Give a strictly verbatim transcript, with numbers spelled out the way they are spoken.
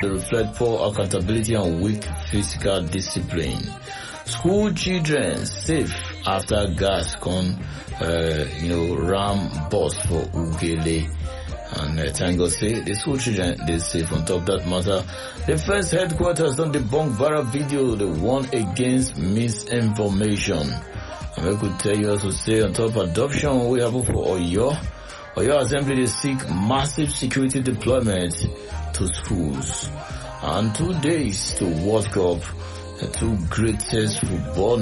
They reflect poor accountability and weak physical discipline. School children safe after gas con, uh, you know, ram bus for Ugele. And uh, thank God say the school children they safe on top of that matter. The first headquarters don't debunk viral video they warn against misinformation. And we could tell you also say on top of adoption we have for Oyo. Oyo Assembly they seek massive security deployment to schools. And two days to World Cup, the two greatest football